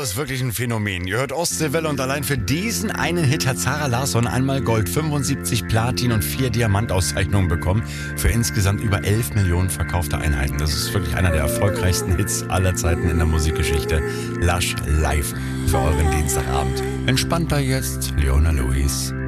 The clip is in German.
ist wirklich ein Phänomen. Ihr hört Ostseewelle und allein für diesen einen Hit hat Zara Larsson einmal Gold, 75 Platin und 4 Diamantauszeichnungen bekommen für insgesamt über 11 Millionen verkaufte Einheiten. Das ist wirklich einer der erfolgreichsten Hits aller Zeiten in der Musikgeschichte. Lush live für euren Dienstagabend. Entspannt da jetzt, Leona Lewis.